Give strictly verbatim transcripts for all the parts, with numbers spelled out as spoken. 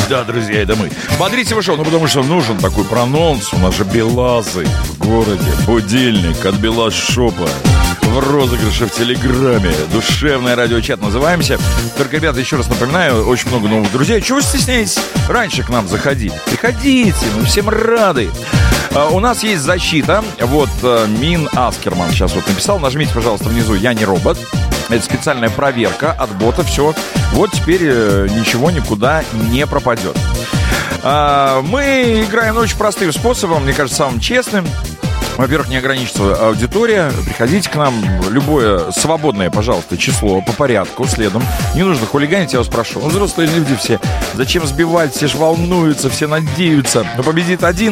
Да, друзья, это мы. Бодрите его шоу, ну потому что нужен такой прононс. У нас же Белазы в городе. Будильник от Белаз Шопа. В розыгрыше в Телеграме. Душевное радиочат называемся. Только, ребята, еще раз напоминаю, очень много новых друзей. Чего вы стесняетесь раньше к нам заходить? Приходите, мы всем рады. Uh, у нас есть защита. Вот uh, Мин Аскерман сейчас вот написал. Нажмите, пожалуйста, внизу «Я не робот». Это специальная проверка от бота. Все. Вот теперь uh, ничего никуда не пропадет. Uh, мы играем очень простым способом, мне кажется, самым честным. Во-первых, не ограничится аудитория. Приходите к нам. Любое свободное, пожалуйста, число по порядку, следом. Не нужно хулиганить, я вас прошу. Ну, взрослые люди все. Зачем сбивать? Все же волнуются, все надеются. Но победит один.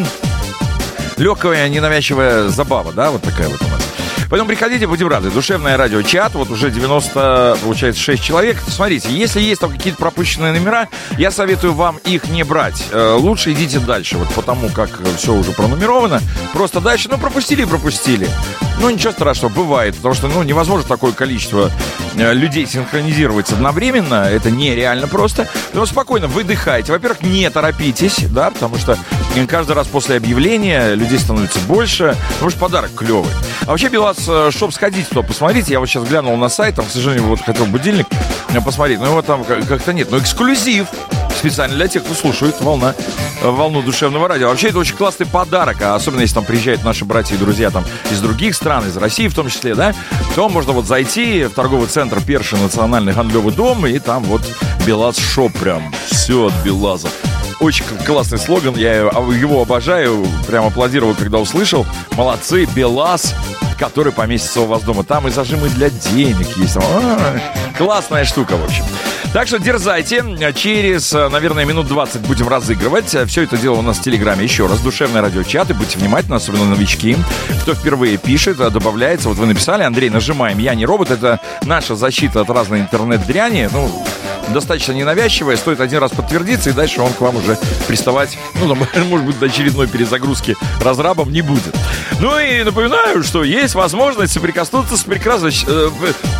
Легкая, ненавязчивая забава, да, вот такая вот у нас. Поэтому приходите, будем рады. Душевное радио-чат, вот уже девяносто, получается, шесть человек. Смотрите, если есть там какие-то пропущенные номера, я советую вам их не брать. Лучше идите дальше, вот потому как все уже пронумеровано. Просто дальше, ну, пропустили и пропустили. Ну, ничего страшного, бывает, потому что, ну, невозможно такое количество людей синхронизировать одновременно. Это нереально просто. Но спокойно выдыхайте. Во-первых, не торопитесь, да, потому что каждый раз после объявления людей становится больше, потому что подарок клевый. А вообще, Белаз Шоп, сходите туда, посмотрите. Я вот сейчас глянул на сайт, там, к сожалению, вот хотел будильник посмотреть, но его там как-то нет. Но эксклюзив специально для тех, кто слушает волна, волну душевного радио. Вообще, это очень классный подарок, а особенно если там приезжают наши братья и друзья там из других стран, из России в том числе, да, то можно вот зайти в торговый центр Перший национальный гандлёвый дом, и там вот Белаз Шоп прям все от Белаза. Очень классный слоган, я его обожаю, прям аплодировал, когда услышал. Молодцы, Белаз, который поместится у вас дома. Там и зажимы для денег есть. А-а-а. Классная штука, в общем. Так что дерзайте. Через, наверное, минут двадцать будем разыгрывать. Все это дело у нас в Телеграме. Еще раз, душевный радиочат. И будьте внимательны, особенно новички. Кто впервые пишет, добавляется. Вот вы написали, Андрей, нажимаем «Я не робот». Это наша защита от разной интернет-дряни. Ну, достаточно ненавязчивая. Стоит один раз подтвердиться, и дальше он к вам уже приставать, ну, может быть, до очередной перезагрузки разрабом не будет. Ну и напоминаю, что есть возможность соприкоснуться с прекрасной, э,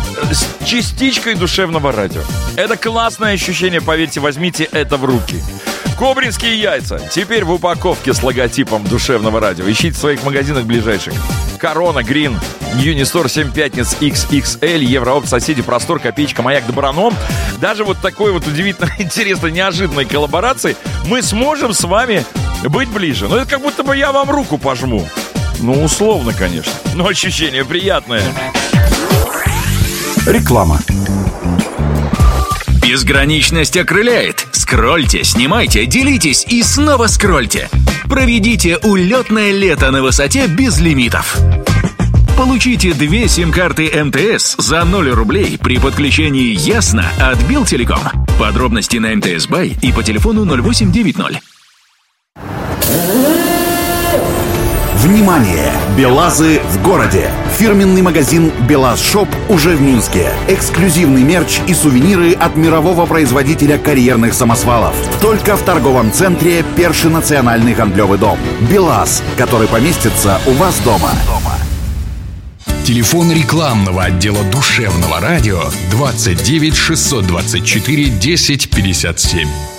с частичкой душевного радио. Это классное ощущение, поверьте, возьмите это в руки. Кобринские яйца. Теперь в упаковке с логотипом душевного радио. Ищите в своих магазинах ближайших. Корона, Грин, Юнистор, семь пятниц, икс икс эль, Евроопт, Соседи, Простор, Копеечка, Маяк, Доброном. Даже вот такой вот удивительно интересной, неожиданной коллаборации мы сможем с вами быть ближе. Но это как будто бы я вам руку пожму. Ну, условно, конечно. Но ощущение приятное. Реклама. Безграничность окрыляет. Скрольте, снимайте, делитесь и снова скрольте. Проведите улетное лето на высоте без лимитов. Получите две сим-карты эм тэ эс за ноль рублей при подключении «Ясно» от Белтелеком. Подробности на эм тэ эс Бай и по телефону ноль восемь девять ноль. Внимание! Белазы в городе. Фирменный магазин «Белаз Шоп» уже в Минске. Эксклюзивный мерч и сувениры от мирового производителя карьерных самосвалов. Только в торговом центре Перший национальный гандлёвый дом. «Белаз», который поместится у вас дома. Телефон рекламного отдела душевного радио двадцать девять шестьсот двадцать четыре десять пятьдесят семь.